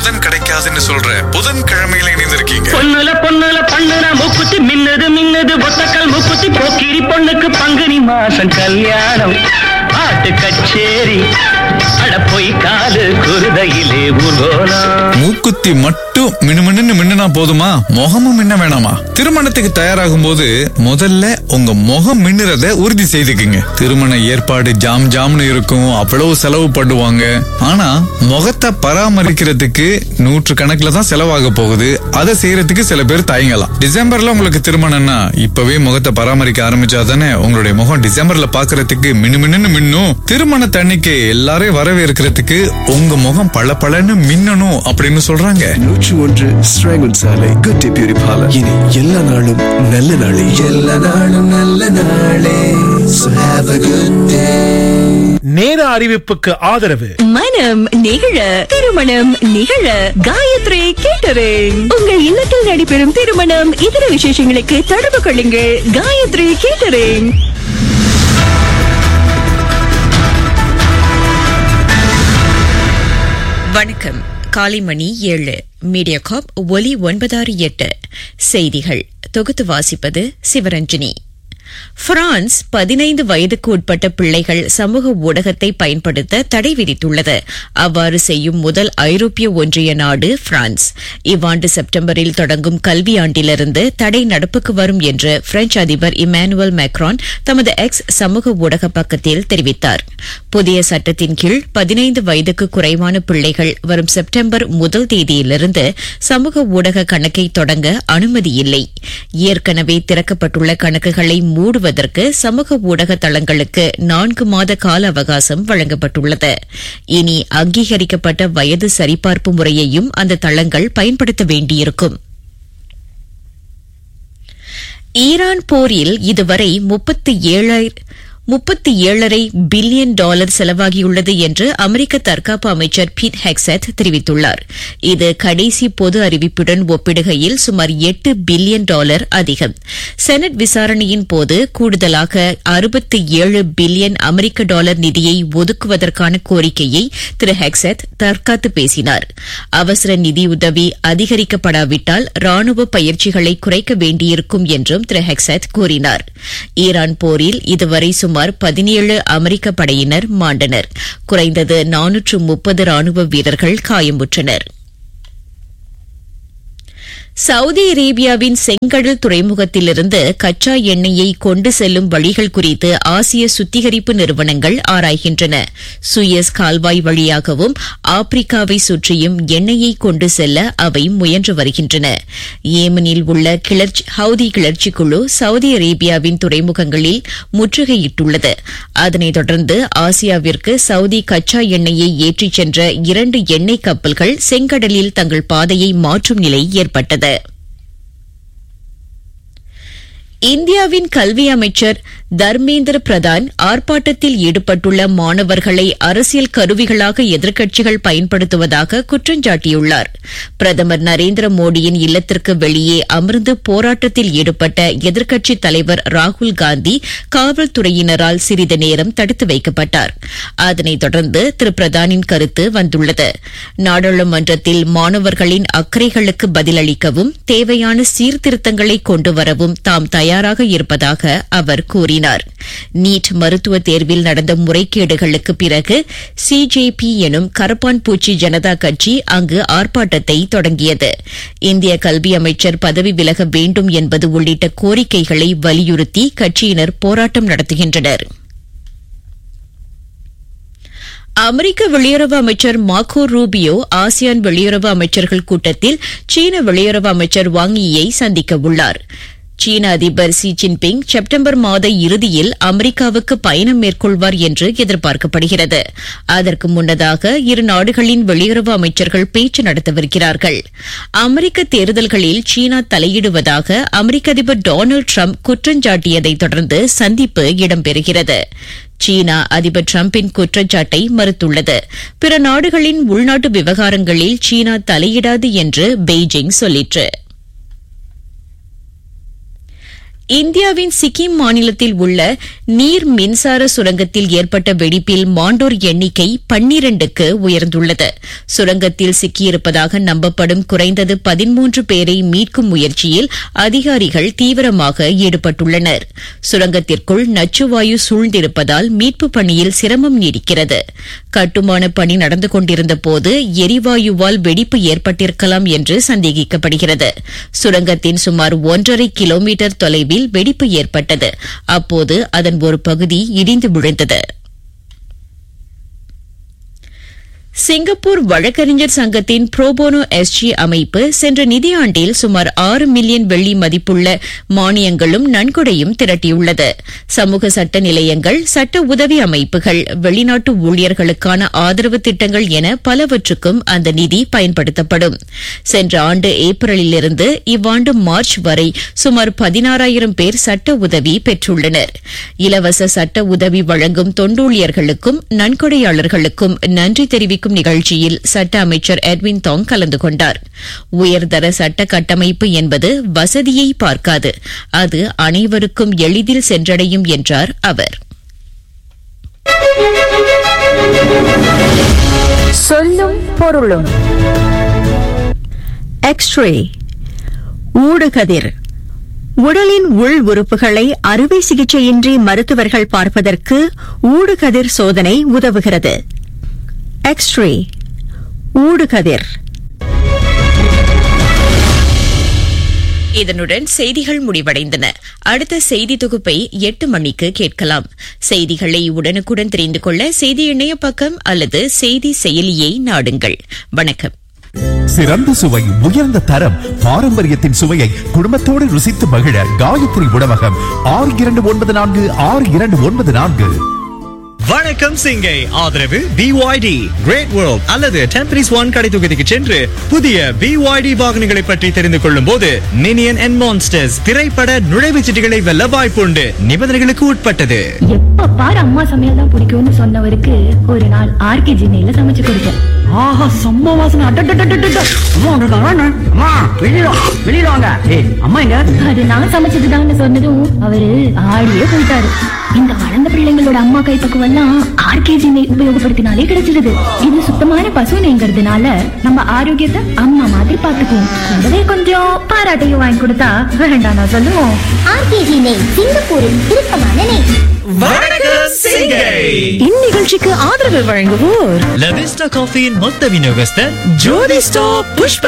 புதன் கிடைக்காதுன்னு சொல்ற புதன்கிழமையில இணைந்திருக்கீங்க. பொண்ணுல பண்ணுன மூக்குத்தி மின்னுது ஒத்தக்கல் மூக்குத்தி போக்கிரி பொண்ணுக்கு பங்குனி மாசம் கல்யாணம் பாட்டு கச்சேரி அட போய் காது குருதையிலே ஊர்வலம். மூக்குத்தி மட்டும் மினுமின்னு மின்னுனா போதுமா? முகமும் மின்ன வேணாமா? திருமணத்துக்கு தயாராகும் போது முதல்ல உங்க முகம் மின்னுறத உறுதி செய்துக்குங்க. திருமண ஏற்பாடு ஜாம்னு இருக்கும், அவ்வளவு செலவு பண்ணுவாங்க. ஆனா முகத்தை பராமரிக்கிறதுக்கு 100 கணக்குல தான் செலவாக போகுது. அதை செய்யறதுக்கு சில பேர் தயங்கலாம். டிசம்பர்ல உங்களுக்கு திருமணம்னா இப்பவே முகத்தை பராமரிக்க ஆரம்பிச்சாதானே உங்களுடைய முகம் டிசம்பர்ல பாக்குறதுக்கு மினுமின்னு மின்னும். திருமண தண்ணிக்கு எல்லாரையும் வரவேற்கிறதுக்கு உங்க முகம் பளபளன்னு மின்னணும் அப்படின்னு சொல்றாங்க. 101 ஸ்ராங்கன் சாலை குட்டி பியூரி பார்லர். இனி எல்லா நாளும் நல்ல நாளே, எல்லா நாளும் நல்ல நாளே. So have a good day. நேர அறிவிப்புக்கு ஆதரவு மனம் நிகழ திருமணம் நிகழ காயத்ரி கேட்டரிங். உங்கள் இல்லத்தில் நடைபெறும் திருமணம் இதர விசேஷங்களுக்கு தொடர்பு கொள்ளுங்கள் காயத்ரி கேட்டரிங். வணக்கம். காலை மணி 7. மீடியா காப் ஒலி 968 செய்திகள் தொகுத்து வாசிப்பது சிவரஞ்சனி. பிரான்ஸ் 15 வயதுக்கு உட்பட்ட பிள்ளைகள் சமூக ஊடகத்தை பயன்படுத்த தடை விதித்துள்ளது. அவ்வாறு செய்யும் முதல் ஐரோப்பிய ஒன்றிய நாடு பிரான்ஸ். இவ்வாண்டு செப்டம்பரில் தொடங்கும் கல்வியாண்டிலிருந்து தடை நடப்புக்கு வரும் என்று பிரெஞ்சு அதிபர் இமானுவேல் மேக்ரான் தமது எக்ஸ் சமூக ஊடக பக்கத்தில் தெரிவித்தார். புதிய சட்டத்தின் கீழ் 15 வயதுக்கு குறைவான பிள்ளைகள் வரும் செப்டம்பர் 1 தேதியிலிருந்து சமூக ஊடக கணக்கை தொடங்க அனுமதி இல்லை. ஏற்கனவே திறக்கப்பட்டுள்ள கணக்குகளை மூடுவதற்கு சமூக ஊடக தளங்களுக்கு 4 மாத கால அவகாசம் வழங்கப்பட்டுள்ளது. இனி அங்கீகரிக்கப்பட்ட வயது சரிபார்ப்பு முறையையும் அந்த தளங்கள் பயன்படுத்த வேண்டியிருக்கும். ஈரான் போரில் இதுவரை $37.5 பில்லியன் செலவாகியுள்ளது என்று அமெரிக்க தற்காப்பு அமைச்சர் பீட் ஹெக்ஸெட் தெரிவித்துள்ளார். இது கடைசி பொது அறிவிப்புடன் ஒப்பிடுகையில் சுமார் $8 பில்லியன் அதிகம். செனட் விசாரணையின் போது கூடுதலாக $67 பில்லியன் அமெரிக்க நிதியை ஒதுக்குவதற்கான கோரிக்கையை திரு ஹெக்ஸெட் தற்காத்து பேசினார். அவசர நிதியுதவி அதிகரிக்கப்படாவிட்டால் ராணுவ பயிற்சிகளை குறைக்க வேண்டியிருக்கும் என்றும் திரு ஹெக்ஸெட் கூறினார். ஈரான் போரில் இதுவரை சுமார் 17 அமெரிக்க படையினர் மாண்டனர். குறைந்தது 430 ராணுவ வீரர்கள் காயமுற்றனர். சவுதி அரேபியாவின் செங்கடல் துறைமுகத்திலிருந்து கச்சா எண்ணெயை கொண்டு செல்லும் வழிகள் குறித்து ஆசிய சுத்திகரிப்பு நிறுவனங்கள் ஆராய்கின்றன. சுயஸ் கால்வாய் வழியாகவும் ஆப்பிரிக்காவை சுற்றியும் எண்ணெயை கொண்டு செல்ல அவை முயன்று வருகின்றன. ஏமனில் உள்ள ஹவுதி கிளர்ச்சி குழு சவுதி அரேபியாவின் துறைமுகங்களில் முற்றுகையிட்டுள்ளது. அதனைத் தொடர்ந்து ஆசியாவிற்கு சவுதி கச்சா எண்ணெயை ஏற்றிச் சென்ற 2 எண்ணெய் கப்பல்கள் செங்கடலில் தங்கள் பாதையை மாற்றும் நிலை ஏற்பட்டது. இந்தியாவின் கல்வி அமைச்சர் தர்மேந்திர பிரதான் ஆர்ப்பாட்டத்தில் ஈடுபட்டுள்ள மாணவர்களை அரசியல் கருவிகளாக எதிர்க்கட்சிகள் பயன்படுத்துவதாக குற்றஞ்சாட்டியுள்ளார். பிரதமர் நரேந்திர மோடியின் இல்லத்திற்கு வெளியே அமர்ந்து போராட்டத்தில் ஈடுபட்ட எதிர்க்கட்சித் தலைவர் ராகுல் காந்தி காவல்துறையினரால் சிறிது நேரம் தடுத்து வைக்கப்பட்டார். அதனைத் தொடர்ந்து திரு பிரதானின் கருத்து வந்துள்ளது. நாடாளுமன்றத்தில் மாணவர்களின் அக்கறைகளுக்கு பதிலளிக்கவும் தேவையான சீர்திருத்தங்களை கொண்டுவரவும் தாம் தயாராக இருப்பதாக அவர் கூறினார். நீட் மருத்துவ தேர்வில் நடந்த முறைகேடுகளுக்கு பிறகு சிஜேபி எனும் கரப்பான் பூச்சி ஜனதா கட்சி அங்கு ஆர்ப்பாட்டத்தை தொடங்கியது. இந்திய கல்வி அமைச்சர் பதவி விலக வேண்டும் என்பது உள்ளிட்ட கோரிக்கைகளை வலியுறுத்தி கட்சியினர் போராட்டம் நடத்துகின்றனர். அமெரிக்க வெளியுறவு அமைச்சர் மார்க்கோ ரூபியோ ஆசியான் வெளியுறவு அமைச்சர்கள் கூட்டத்தில் சீன வெளியுறவு அமைச்சர் வாங் யீயை சந்திக்க உள்ளார். சீன அதிபர் ஷி ஜின்பிங் செப்டம்பர் மாத இறுதியில் அமெரிக்காவுக்கு பயணம் மேற்கொள்வார் என்று எதிர்பார்க்கப்படுகிறது. அதற்கு முன்னதாக இரு நாடுகளின் வெளியுறவு அமைச்சர்கள் பேச்சு நடத்தவிருக்கிறார்கள். அமெரிக்க தேர்தல்களில் சீனா தலையிடுவதாக அமெரிக்க அதிபர் டொனால்டு டிரம்ப் குற்றஞ்சாட்டியதைத் தொடர்ந்து சந்திப்பு இடம்பெறுகிறது. சீனா அதிபர் டிரம்பின் குற்றச்சாட்டை மறுத்துள்ளது. பிற நாடுகளின் உள்நாட்டு விவகாரங்களில் சீனா தலையிடாது என்று பெய்ஜிங் சொல்லிற்று. இந்தியாவின் சிக்கிம் மாநிலத்தில் உள்ள நீர் மின்சார சுரங்கத்தில் ஏற்பட்ட வெடிப்பில் மாண்டோர் எண்ணிக்கை 12க்கு உயர்ந்துள்ளது. சுரங்கத்தில் சிக்கியிருப்பதாக நம்பப்படும் குறைந்தது 13 பேரை மீட்கும் முயற்சியில் அதிகாரிகள் தீவிரமாக ஈடுபட்டுள்ளனர். சுரங்கத்திற்குள் நச்சுவாயு சூழ்ந்திருப்பதால் மீட்புப் பணியில் சிரமம் நீடிக்கிறது. கட்டுமான பணி நடந்து கொண்டிருந்த போது எரிவாயுவால் வெடிப்பு ஏற்பட்டிருக்கலாம் என்று சந்தேகிக்கப்படுகிறது. சுரங்கத்தின் சுமார் 1.5 கிலோமீட்டர் தொலைவில் வெடிப்பு ஏற்பட்டது. அப்போது அதன் ஒரு பகுதி இடிந்து விழுந்தது. சிங்கப்பூர் வழக்கறிஞர் சங்கத்தின் புரோபோனோ எஸ்ஜி அமைப்பு சென்ற நிதியாண்டில் சுமார் 6 மில்லியன் வெள்ளி மதிப்புள்ள மானியங்களும் நன்கொடையும் திரட்டியுள்ளது. சமூக சட்ட நிலையங்கள், சட்ட உதவி அமைப்புகள், வெளிநாட்டு ஊழியர்களுக்கான ஆதரவு திட்டங்கள் என பலவற்றுக்கும் அந்த நிதி பயன்படுத்தப்படும். சென்ற ஆண்டு ஏப்ரலிலிருந்து இவ்வாண்டு மார்ச் வரை சுமார் 16,000 பேர் சட்ட உதவி பெற்றுள்ளனர். இலவச சட்ட உதவி வழங்கும் தொண்டூழியர்களுக்கும் நன்கொடையாளர்களுக்கும் நன்றி தெரிவிக்கும் நிகழ்ச்சியில் சட்ட அமைச்சர் எட்வின் தாங் கலந்து கொண்டார். உயர்தர சட்ட கட்டமைப்பு என்பது வசதியை பார்க்காது, அது அனைவருக்கும் எளிதில் சென்றடையும் என்றார் அவர். சொல்லும் பொருளும். எக்ஸ்ரே, ஊடுகதிர், உடலின் உள் உறுப்புகளை அறுவை சிகிச்சையின்றி மருத்துவர்கள் பார்ப்பதற்கு ஊடுகதிர் சோதனை உதவுகிறது. எக்ஸ்ரே, ஊடுகதிர். இதனுடன் செய்திகள் முடிவடைந்தன. அடுத்த செய்தி தொகுப்பை 8 மணிக்கு கேட்கலாம். செய்திகளை உடனுக்குடன் தெரிந்து கொள்ள செய்தி இணைய பக்கம் அல்லது செய்தி செயலியை நாடுங்கள். வணக்கம். சிறந்த சுவை, உயர்ந்த தரம், பாரம்பரியத்தின் சுவையை குடும்பத்தோடு ருசித்து மகிழ காயத்ரி உணவகம் 62946294. வணக்கம் சிங்கை. ஆதரவு BYD, Great World அல்லது Temporary One கடை தொகுதிக்கு சென்று புதிய BYD வாகனங்களை பற்றி தெரிந்து கொள்ளும் போது Minion and Monsters திரைப்பட நுழைவுச்சீட்டுகளை வெல்ல வாய்ப்புண்டு. நிபந்தனைகளுக்கு உட்பட்டது. எப்ப பாரு அம்மா சமையல் தான் பிடிக்கும்னு சொன்னவருக்கு ஒரு நாள் RKG நெய்ல சமைச்சு கொடுத்தேன். ஆஹா, செம்ம வாசனை. அது நான் சமைச்சதுதான்னு சொன்னதும் அவரு ஆடியே போயிட்டாரு. இந்த வளர்ந்த பிள்ளைங்களோட அம்மா கைப்பக்குவம் எல்லாம் RKG நெய் உபயோகப்படுத்தினாலே கிடைச்சிருது. இது சுத்தமான பசு நெய்ங்கிறதுனால நம்ம ஆரோக்கியத்தை அம்மா மாதிரி பாத்துக்குவோம். கூடவே கொஞ்சம் பாராட்டையும் வாங்கி கொடுத்தா வேண்டாம் நான் சொல்லுவோம். RKG நெய், சிங்கப்பூரின் விருப்பமான நெய். வணக்கம் சிங்கை. இந்நிகழ்ச்சிக்கு ஆதரவு வழங்குவோர் La Vista Coffee மொத்த விநியோகஸ்தர் ஜோதி ஸ்டாப் புஷ்ப